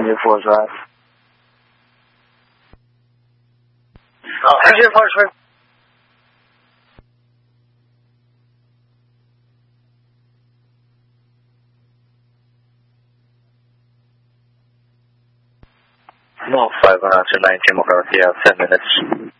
Engine 4 drive. Engine 4 drive. No, 5 to 19 more, 10 minutes.